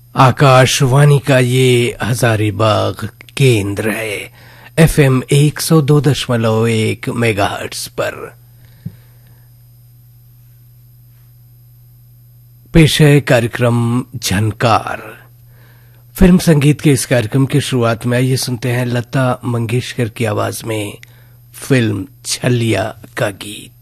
आकाशवाणी का ये हजारीबाग केंद्र है FM 102.1 मेगाहर्ट्ज पर। पेश है कार्यक्रम झनकार। फिल्म संगीत के इस कार्यक्रम की शुरुआत में आइए सुनते हैं लता मंगेशकर की आवाज में फिल्म छलिया का गीत।